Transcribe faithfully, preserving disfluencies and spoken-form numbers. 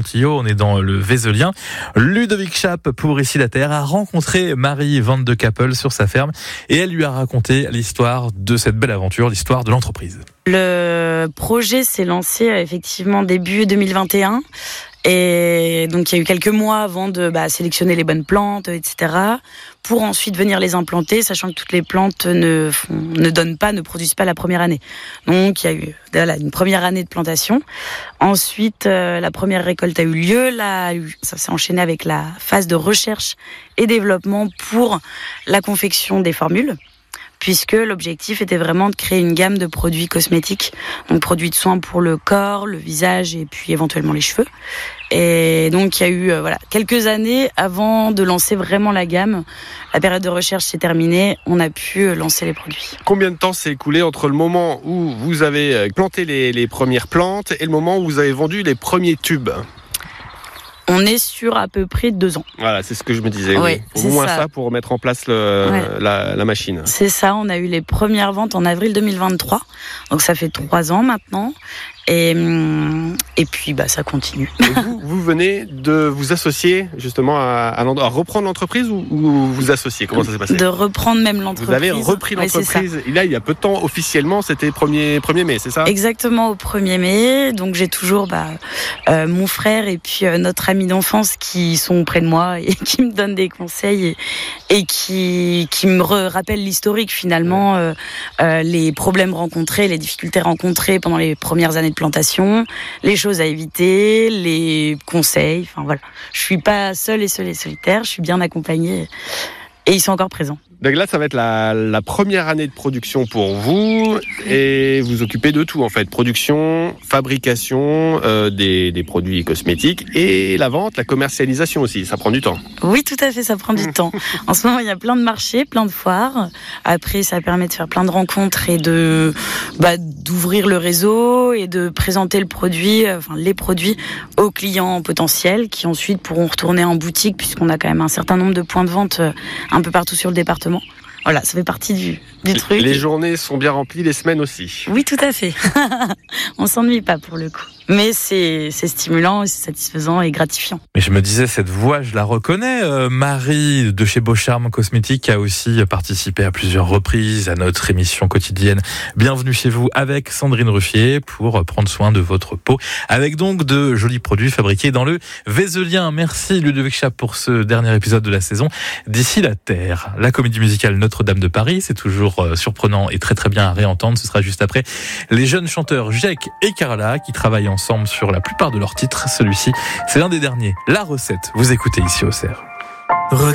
Montillot, on est dans le Vézelien. Ludovic Schaap, pour Ici la Terre, a rencontré Marie Van de Kappel sur sa ferme et elle lui a raconté l'histoire de cette belle aventure, l'histoire de l'entreprise. Le projet s'est lancé effectivement début deux mille vingt et un. Et donc il y a eu quelques mois avant de bah, sélectionner les bonnes plantes, et cetera, pour ensuite venir les implanter, sachant que toutes les plantes ne font, ne donnent pas, ne produisent pas la première année. Donc il y a eu voilà, une première année de plantation. Ensuite, euh, la première récolte a eu lieu. Là, ça s'est enchaîné avec la phase de recherche et développement pour la confection des formules, puisque l'objectif était vraiment de créer une gamme de produits cosmétiques, donc produits de soins pour le corps, le visage et puis éventuellement les cheveux. Et donc il y a eu euh, voilà quelques années avant de lancer vraiment la gamme. La période de recherche s'est terminée, on a pu lancer les produits. Combien de temps s'est écoulé entre le moment où vous avez planté les, les premières plantes et le moment où vous avez vendu les premiers tubes ? On est sur à peu près deux ans. Voilà, c'est ce que je me disais. Oui, oui. Au moins ça. ça pour mettre en place le, ouais. la, la machine. C'est ça, on a eu les premières ventes en avril deux mille vingt-trois. Donc ça fait trois ans maintenant. Et, et puis bah, ça continue. Et vous, vous venez de vous associer justement à, à, à reprendre l'entreprise ou, ou vous associer ? Comment ça s'est passé ? De reprendre même l'entreprise. Vous avez repris l'entreprise. Ouais, et là, il y a peu de temps, officiellement, c'était premier mai, c'est ça ? Exactement, au premier mai. Donc j'ai toujours bah, euh, mon frère et puis euh, notre ami d'enfance qui sont près de moi et qui me donnent des conseils et, et qui, qui me rappellent l'historique finalement, euh, euh, les problèmes rencontrés, les difficultés rencontrées pendant les premières années de plantation, les choses à éviter, les conseils. Enfin voilà, je suis pas seule et seule et solitaire, je suis bien accompagnée et ils sont encore présents. Donc là, ça va être la, la première année de production pour vous et vous occupez de tout en fait. Production, fabrication euh, des, des produits cosmétiques et la vente, la commercialisation aussi. Ça prend du temps. Oui, tout à fait, ça prend du temps. En ce moment, il y a plein de marchés, plein de foires. Après, ça permet de faire plein de rencontres et de bah, d'ouvrir le réseau et de présenter le produit, enfin les produits aux clients potentiels qui ensuite pourront retourner en boutique puisqu'on a quand même un certain nombre de points de vente un peu partout sur le département. Voilà, ça fait partie du, du truc. Les journées sont bien remplies, les semaines aussi. Oui, tout à fait. On s'ennuie pas pour le coup. Mais c'est, c'est stimulant, c'est satisfaisant et gratifiant. Mais je me disais, cette voix, je la reconnais. Euh, Marie de chez Beaucharme Cosmétiques a aussi participé à plusieurs reprises à notre émission quotidienne Bienvenue chez vous avec Sandrine Ruffier pour prendre soin de votre peau. Avec donc de jolis produits fabriqués dans le Vézelien. Merci Ludovic Schaap pour ce dernier épisode de la saison d'Ici la Terre. La comédie musicale Notre-Dame de Paris, c'est toujours surprenant et très très bien à réentendre. Ce sera juste après les jeunes chanteurs Jek et Carla qui travaillent ensemble sur la plupart de leurs titres. Celui-ci, c'est l'un des derniers. La recette, vous écoutez ici au C E R.